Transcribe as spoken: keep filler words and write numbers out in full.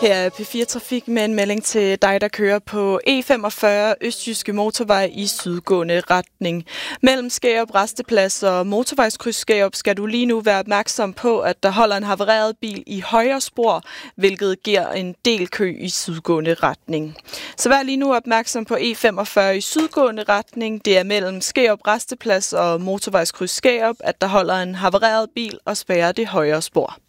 Her er P fire Trafik med en melding til dig, der kører på E femogfyrre Østjyske Motorvej i sydgående retning. Mellem Skærup Rasteplads og Motorvejskryds Skærup skal du lige nu være opmærksom på, at der holder en havareret bil i højre spor, hvilket giver en del kø i sydgående retning. Så vær lige nu opmærksom på E femogfyrre i sydgående retning. Det er mellem Skærup Rasteplads og Motorvejskryds Skærup, at der holder en havareret bil og spærrer det højre spor.